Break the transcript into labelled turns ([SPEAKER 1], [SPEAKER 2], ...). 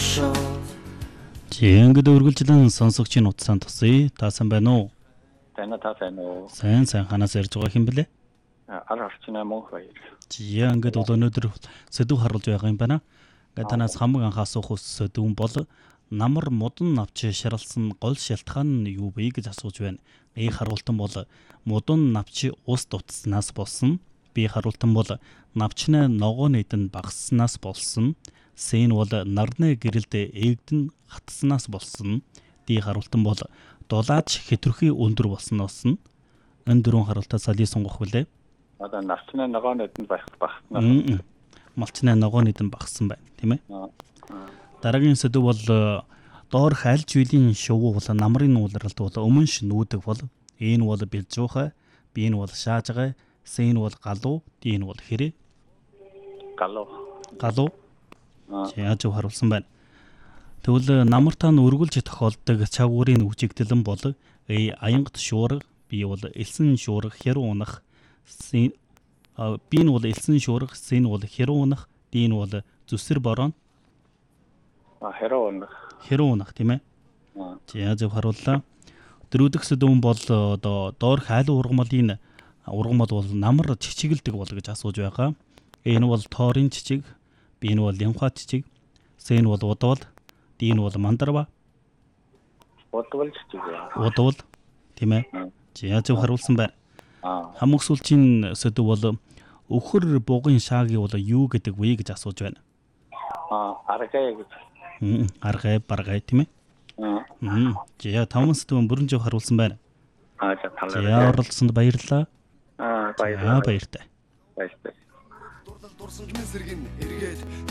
[SPEAKER 1] Ингээд үргэлжлэн сонсогчийн утсаан тусъя. Таасан байна уу?
[SPEAKER 2] Тана таасан уу?
[SPEAKER 1] Сайн ханаас ярьж байгаа юм бэлээ?
[SPEAKER 2] Арчна мөн хоёр.
[SPEAKER 1] Ингээд өнөөдөр сэдв харуулж байгаа юм байна. Ингээд танаас хамаг анх асуух сэдв бол намар модон навч шаралсан гол шалтгаан нь юу вэ гэж асууж байна. A харуултан бол модон навч ус дутснаас болсон. B харуултан бол навчны ногоо нийт нь багасснаас болсон. C нь бол нарны гэрэлд эгдэн хатснаас болсон. D харуултан бол дулаач хэтрүхий өндөр болсноос нь. Энэ дөрвөн харуултаа салий сонгох билээ.
[SPEAKER 2] Одоо навчны ногоо нийт нь багаснаас.
[SPEAKER 1] Малчны ногоо нийт нь багассан байна, тийм ээ. Дараагийн сэдв бол доор хайлж үеийн шувуу бол намрын уулралт бол өмнө шнүүдэг бол A нь бол бэлжуухай, B нь бол шаажгай, C нь бол галуу, D нь бол хэрэг. Галуу. Яаж харуулсан байна. Тэгвэл намартаа өргөлж тохиолдог чавгуурын үжигдэлэн бол A аянgat шуурга, B бол элсэн шуурга хэрүү унах, B нь бол элсэн шуурга, C нь бол хэрүү унах, D нь бол зүсэр борон. Хэрүү унах тийм ээ. Яаж харууллаа. Дөрөвдөх сэдв бол одоо доор хайлуу ургамлын ургамал бол намар чичигэлдэг бол гэж асууж байгаа. A нь бол тоорын чичиг, B нь бол лимфа чичиг, C нь бол удвал, D нь бол мандарва.
[SPEAKER 2] Удвал чичиг.
[SPEAKER 1] Удвал тийм ээ. Яаж харуулсан байна. Хамаг сүүлчийн сэдв бол өхөр бугын шааги бол юу гэдэг вэ гэж асууж байна.
[SPEAKER 2] Аргай гэж.
[SPEAKER 1] Аргай баргай тийм ээ. За таван сэдвэн бүрэн зөв харуулсан байна.
[SPEAKER 2] За талаа.
[SPEAKER 1] Оролцсонд баярлалаа.
[SPEAKER 2] Баярлалаа.
[SPEAKER 1] Баяртай.
[SPEAKER 2] Баяртай.
[SPEAKER 3] Дурсан гинэн сэргэн эргээд